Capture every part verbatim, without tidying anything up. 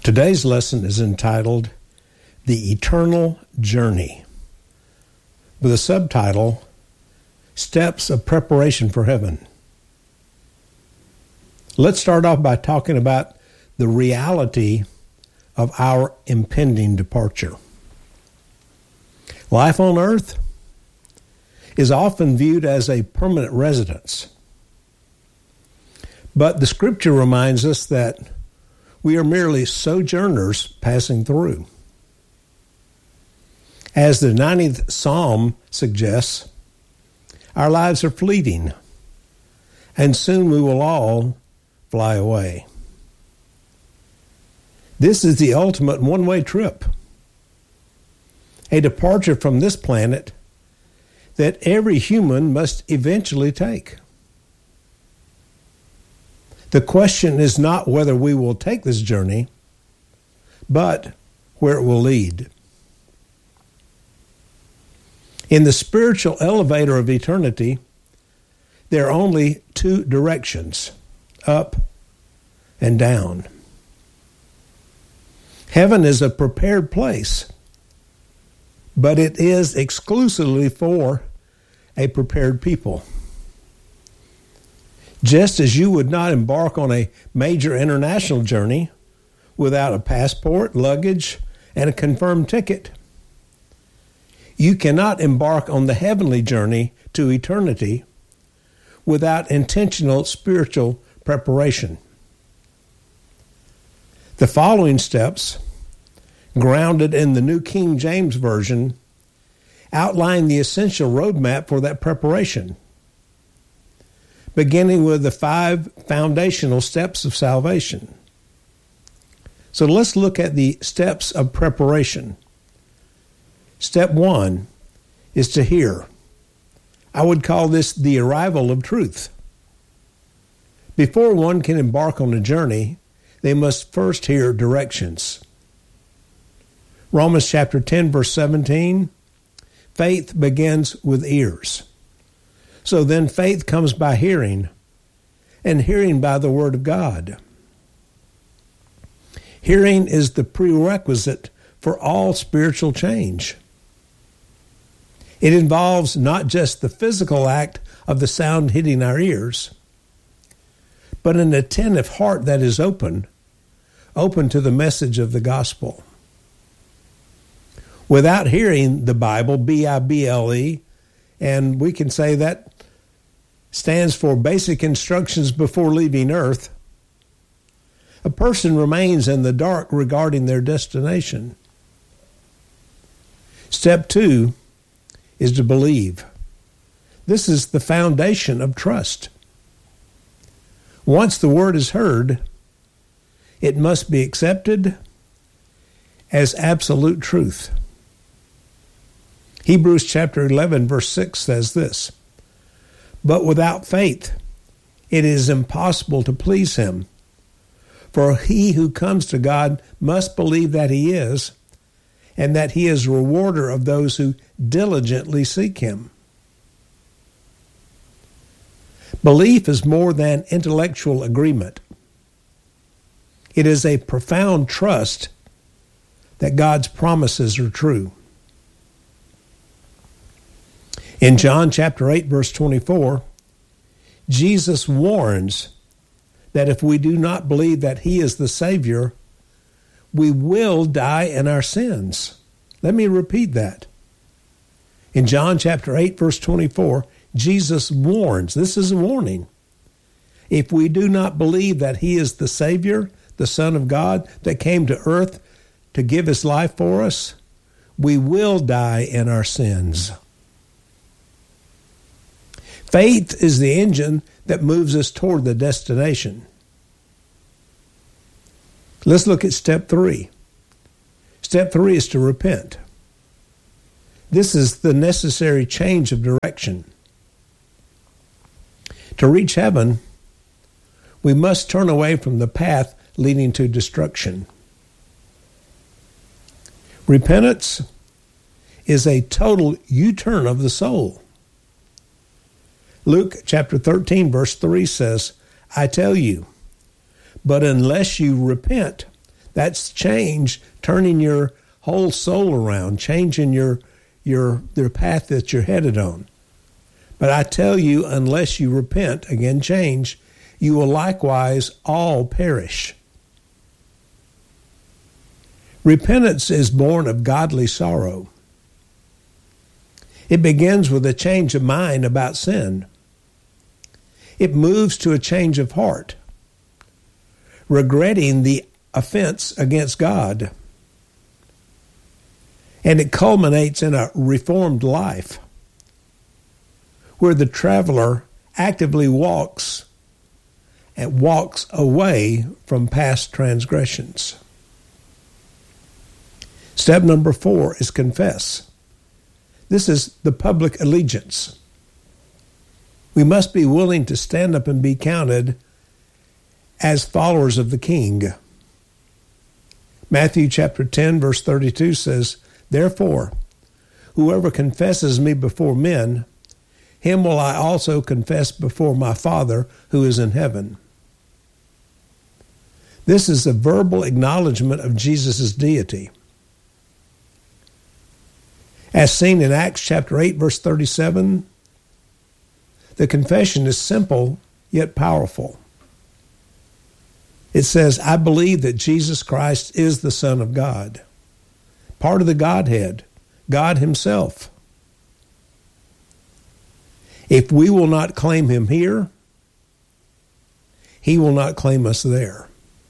Today's lesson is entitled The Eternal Journey, with a subtitle, Steps of Preparation for Heaven. Let's start off by talking about the reality of our impending departure. Life on earth is often viewed as a permanent residence, but the scripture reminds us that we are merely sojourners passing through. As the ninetieth Psalm suggests, our lives are fleeting, and soon we will all fly away. This is the ultimate one-way trip, a departure from this planet that every human must eventually take. The question is not whether we will take this journey, but where it will lead. In the spiritual elevator of eternity, there are only two directions, up and down. Heaven is a prepared place, but it is exclusively for a prepared people. Just as you would not embark on a major international journey without a passport, luggage, and a confirmed ticket, you cannot embark on the heavenly journey to eternity without intentional spiritual preparation. The following steps, grounded in the New King James Version, outline the essential roadmap for that preparation, beginning with the five foundational steps of salvation. So let's look at the steps of preparation. Step one is to hear. I would call this the arrival of truth. Before one can embark on a journey, they must first hear directions. Romans chapter ten, verse seventeen, faith begins with ears. So then faith comes by hearing, and hearing by the Word of God. Hearing is the prerequisite for all spiritual change. It involves not just the physical act of the sound hitting our ears, but an attentive heart that is open, open to the message of the gospel. Without hearing the Bible, B I B L E, and we can say that stands for basic instructions before leaving earth, a person remains in the dark regarding their destination. Step two is to believe. This is the foundation of trust. Once the word is heard, it must be accepted as absolute truth. Hebrews chapter eleven, verse six says this, "But without faith, it is impossible to please him. For he who comes to God must believe that he is, and that he is a rewarder of those who diligently seek him." Belief is more than intellectual agreement. It is a profound trust that God's promises are true. In John chapter eight, verse twenty-four, Jesus warns that if we do not believe that he is the Savior, we will die in our sins. Let me repeat that. In John chapter eight, verse twenty-four, Jesus warns, this is a warning, if we do not believe that he is the Savior, the Son of God that came to earth to give his life for us, we will die in our sins. Faith is the engine that moves us toward the destination. Let's look at step three. Step three is to repent. This is the necessary change of direction. To reach heaven, we must turn away from the path leading to destruction. Repentance is a total U-turn of the soul. Luke chapter thirteen, verse three says, "I tell you, but unless you repent, That's change, turning your whole soul around, changing your your the path that you're headed on. But I tell you, unless you repent, again change, you will likewise all perish. Repentance is born of godly sorrow. It begins with a change of mind about sin. It moves to a change of heart, regretting the offense against God. And it culminates in a reformed life, where the traveler actively walks and walks away from past transgressions. Step number four is confess. This is the public allegiance. We must be willing to stand up and be counted as followers of the King. Matthew chapter ten, verse thirty-two says, "Therefore, whoever confesses me before men, him will I also confess before my Father who is in heaven." This is a verbal acknowledgement of Jesus' deity. As seen in Acts chapter eight, verse thirty-seven, the confession is simple yet powerful. It says, "I believe that Jesus Christ is the Son of God," part of the Godhead, God himself. If we will not claim him here, he will not claim us there.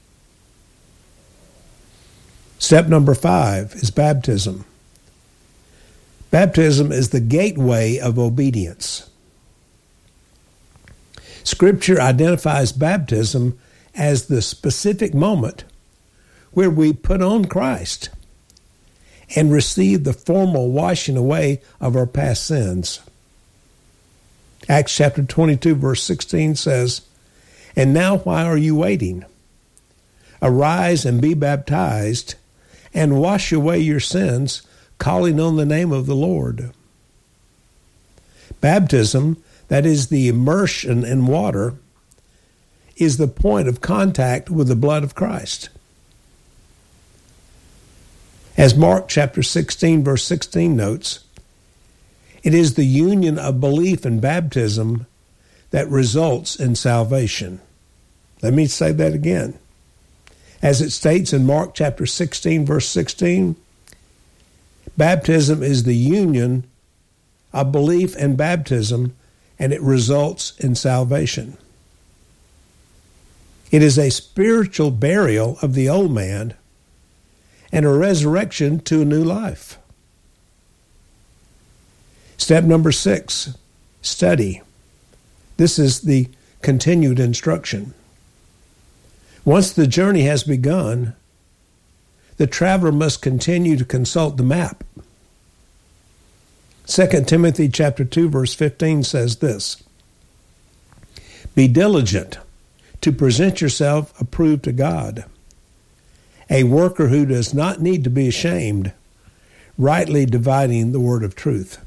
Step number five is baptism. Baptism is the gateway of obedience. Scripture identifies baptism as the specific moment where we put on Christ and receive the formal washing away of our past sins. Acts chapter twenty-two, verse sixteen says, "And now why are you waiting? Arise and be baptized and wash away your sins, calling on the name of the Lord." Baptism, that is the immersion in water, is the point of contact with the blood of Christ. As Mark chapter sixteen, verse sixteen notes, it is the union of belief and baptism that results in salvation. Let me say that again. As it states in Mark chapter sixteen, verse sixteen, baptism is the union of belief and baptism, and it results in salvation. It is a spiritual burial of the old man and a resurrection to a new life. Step number six, study. This is the continued instruction. Once the journey has begun, the traveler must continue to consult the map. Second Timothy chapter two, verse fifteen says this, "Be diligent to present yourself approved to God, a worker who does not need to be ashamed, rightly dividing the word of truth."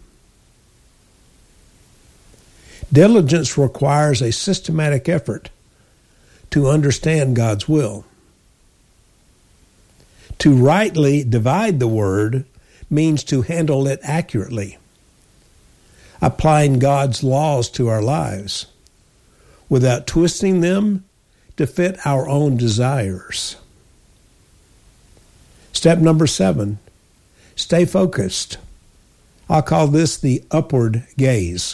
Diligence requires a systematic effort to understand God's will. To rightly divide the word means to handle it accurately, applying God's laws to our lives without twisting them to fit our own desires. Step number seven, stay focused. I'll call this the upward gaze.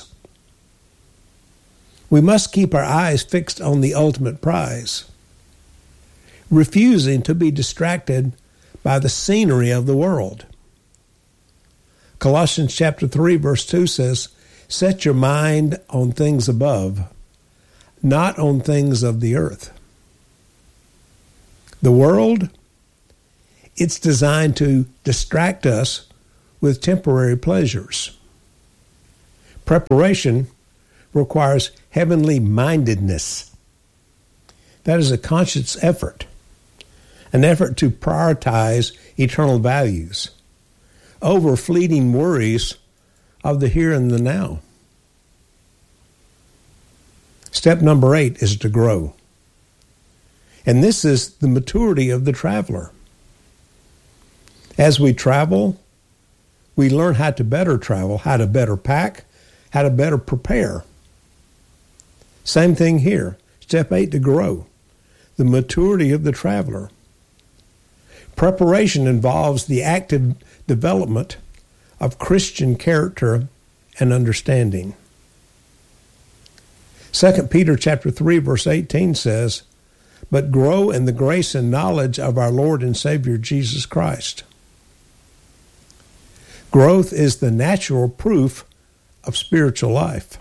We must keep our eyes fixed on the ultimate prize, refusing to be distracted by the scenery of the world. Colossians chapter three, verse two says, "Set your mind on things above, not on things of the earth." The world, it's designed to distract us with temporary pleasures. Preparation requires heavenly mindedness. That is a conscious effort, an effort to prioritize eternal values over fleeting worries of the here and the now. Step number eight is to grow. And this is the maturity of the traveler. As we travel, we learn how to better travel, how to better pack, how to better prepare. Same thing here. Step eight, to grow. The maturity of the traveler. Preparation involves the active development of Christian character and understanding. Second Peter chapter three, verse eighteen says, "But grow in the grace and knowledge of our Lord and Savior Jesus Christ." Growth is the natural proof of spiritual life.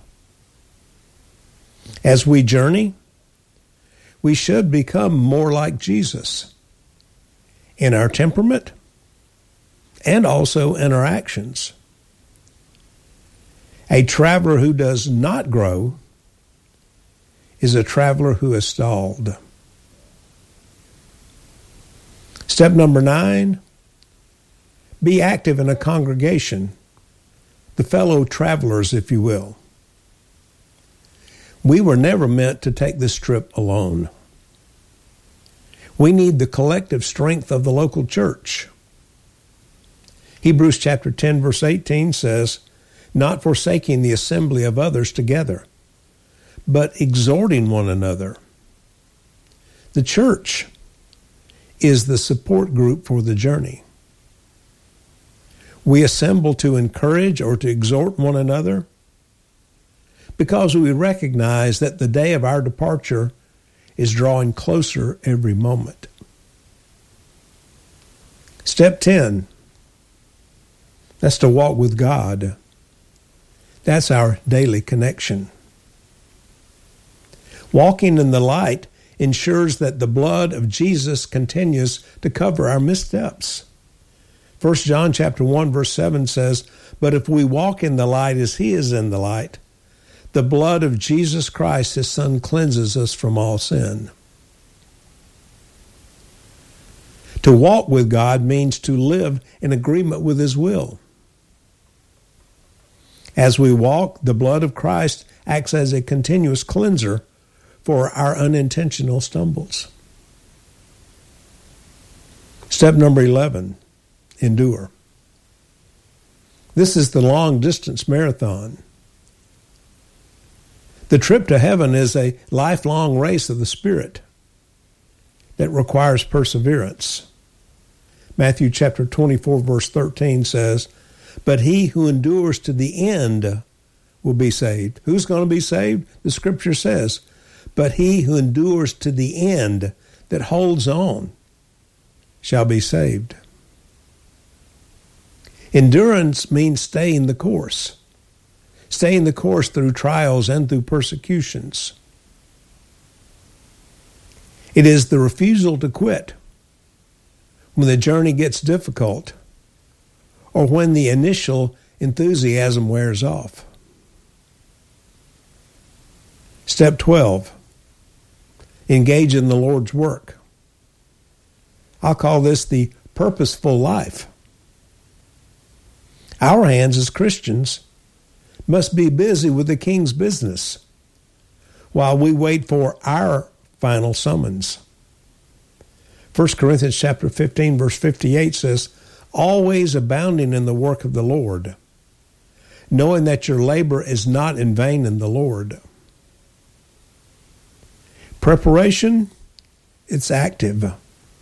As we journey, we should become more like Jesus in our temperament and also in our actions. A traveler who does not grow is a traveler who is stalled. Step number nine, be active in a congregation, the fellow travelers, if you will. We were never meant to take this trip alone. We need the collective strength of the local church. Hebrews chapter ten, verse eighteen says, "Not forsaking the assembly of others together, but exhorting one another." The church is the support group for the journey. We assemble to encourage or to exhort one another because we recognize that the day of our departure is drawing closer every moment. Step ten, that's to walk with God. That's our daily connection. Walking in the light ensures that the blood of Jesus continues to cover our missteps. First John chapter one, verse seven says, "But if we walk in the light as he is in the light, the blood of Jesus Christ, his Son, cleanses us from all sin." To walk with God means to live in agreement with his will. As we walk, the blood of Christ acts as a continuous cleanser for our unintentional stumbles. Step number eleven, endure. This is the long-distance marathon. The trip to heaven is a lifelong race of the Spirit that requires perseverance. Matthew chapter twenty-four, verse thirteen says, "But he who endures to the end will be saved." Who's going to be saved? The scripture says, "But he who endures to the end," that holds on, "shall be saved." Endurance means staying the course. Staying the course through trials and through persecutions. It is the refusal to quit when the journey gets difficult or when the initial enthusiasm wears off. Step twelve, engage in the Lord's work. I'll call this the purposeful life. Our hands as Christians must be busy with the King's business while we wait for our final summons. First Corinthians chapter fifteen, verse fifty-eight says, "Always abounding in the work of the Lord, knowing that your labor is not in vain in the Lord." Preparation, it's active.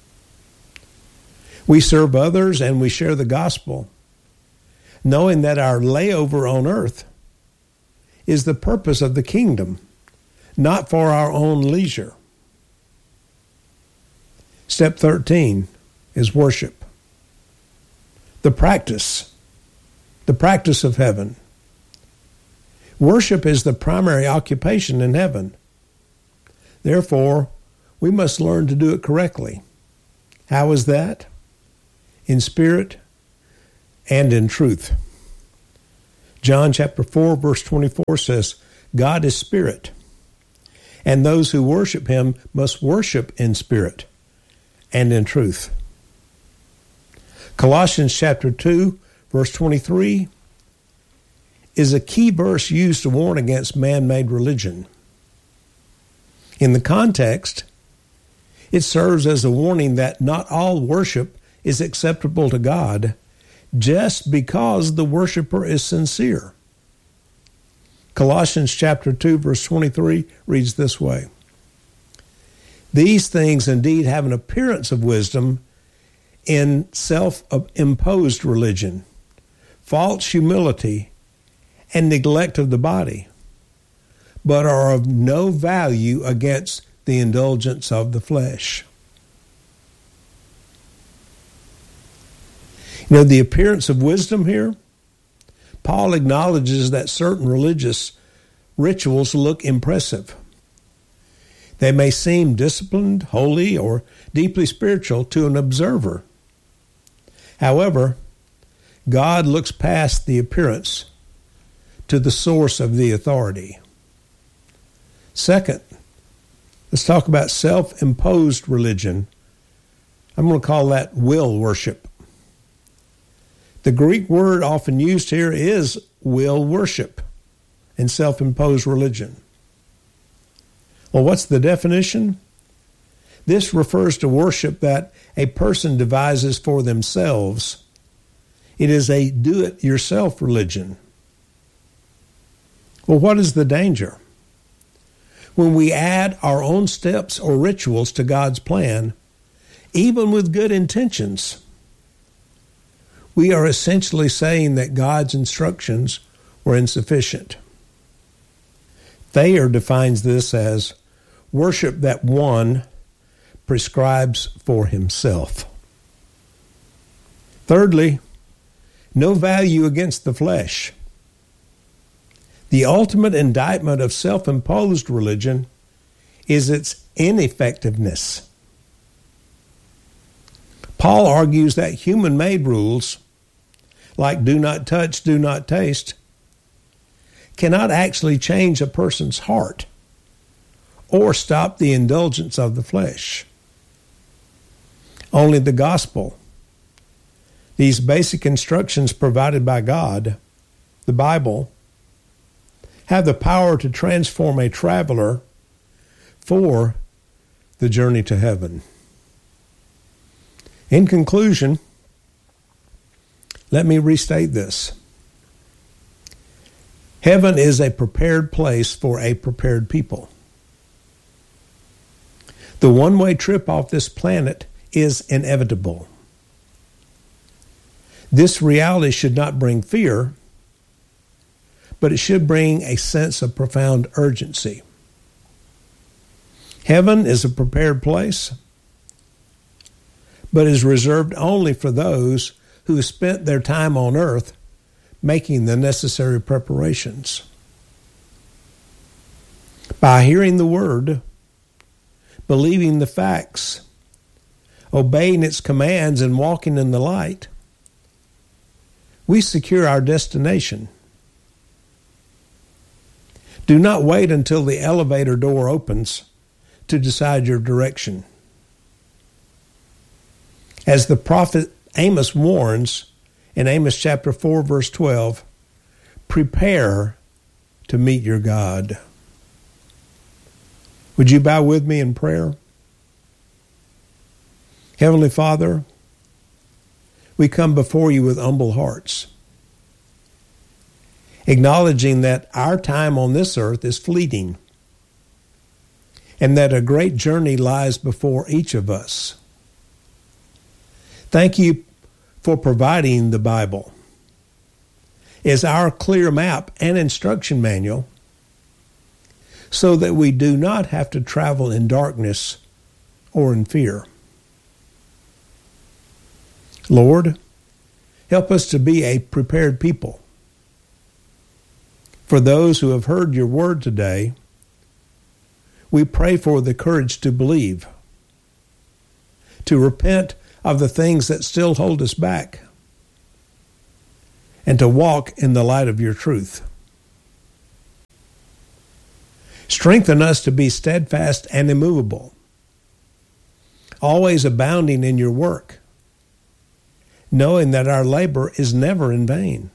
We serve others and we share the gospel, knowing that our layover on earth is the purpose of the kingdom, not for our own leisure. Step thirteen is worship. The practice, the practice of heaven. Worship is the primary occupation in heaven. Therefore, we must learn to do it correctly. How is that? In spirit and in truth. John chapter four, verse twenty-four says, "God is spirit, and those who worship him must worship in spirit and in truth." Colossians chapter two, verse twenty-three is a key verse used to warn against man-made religion. In the context, it serves as a warning that not all worship is acceptable to God just because the worshiper is sincere. Colossians chapter two, verse twenty-three reads this way: "These things indeed have an appearance of wisdom in self-imposed religion, false humility, and neglect of the body, but are of no value against the indulgence of the flesh." You know, the appearance of wisdom here, Paul acknowledges that certain religious rituals look impressive. They may seem disciplined, holy, or deeply spiritual to an observer. However, God looks past the appearance to the source of the authority. Second, let's talk about self-imposed religion. I'm going to call that will worship. The Greek word often used here is will worship in self-imposed religion. Well, what's the definition? This refers to worship that a person devises for themselves. It is a do-it-yourself religion. Well, what is the danger? When we add our own steps or rituals to God's plan, even with good intentions, we are essentially saying that God's instructions were insufficient. Thayer defines this as worship that one prescribes for himself. Thirdly, no value against the flesh. The ultimate indictment of self-imposed religion is its ineffectiveness. Paul argues that human-made rules, like do not touch, do not taste, cannot actually change a person's heart or stop the indulgence of the flesh. Only the gospel, these basic instructions provided by God, the Bible, have the power to transform a traveler for the journey to heaven. In conclusion, let me restate this. Heaven is a prepared place for a prepared people. The one-way trip off this planet is inevitable. This reality should not bring fear, but it should bring a sense of profound urgency. Heaven is a prepared place, but is reserved only for those who have spent their time on earth making the necessary preparations. By hearing the word, believing the facts, obeying its commands, and walking in the light, we secure our destination. Do not wait until the elevator door opens to decide your direction. As the prophet Amos warns in Amos chapter four, verse twelve, prepare to meet your God. Would you bow with me in prayer? Heavenly Father, we come before you with humble hearts, acknowledging that our time on this earth is fleeting and that a great journey lies before each of us. Thank you for providing the Bible as our clear map and instruction manual so that we do not have to travel in darkness or in fear. Lord, help us to be a prepared people. For those who have heard your word today, we pray for the courage to believe, to repent of the things that still hold us back, and to walk in the light of your truth. Strengthen us to be steadfast and immovable, always abounding in your work, knowing that our labor is never in vain.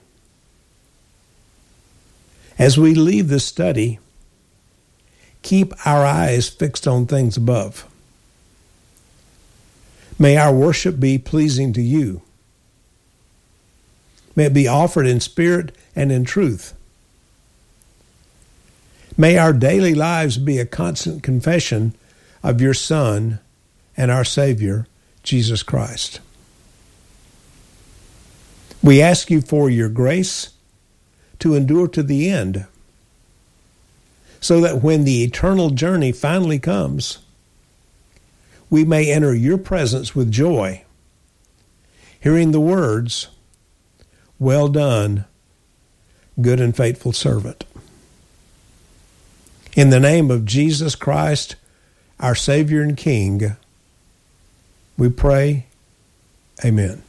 As we leave this study, keep our eyes fixed on things above. May our worship be pleasing to you. May it be offered in spirit and in truth. May our daily lives be a constant confession of your Son and our Savior, Jesus Christ. We ask you for your grace to endure to the end, so that when the eternal journey finally comes, we may enter your presence with joy, hearing the words, "Well done, good and faithful servant." In the name of Jesus Christ, our Savior and King, we pray, amen.